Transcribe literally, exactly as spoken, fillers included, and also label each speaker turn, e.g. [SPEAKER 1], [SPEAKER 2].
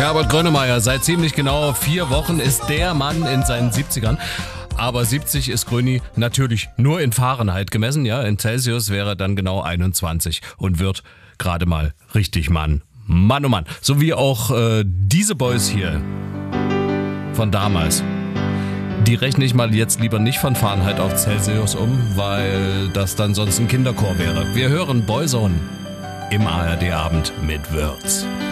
[SPEAKER 1] Herbert Grönemeyer, seit ziemlich genau vier Wochen ist der Mann in seinen siebzigern. Aber siebzig ist Gröni natürlich nur in Fahrenheit gemessen. Ja, in Celsius wäre dann genau einundzwanzig und wird gerade mal richtig Mann. Mann, oh Mann. So wie auch äh, diese Boys hier von damals. Die rechne ich mal jetzt lieber nicht von Fahrenheit auf Celsius um, weil das dann sonst ein Kinderchor wäre. Wir hören Boyzone im A R D-Abend mit Würz.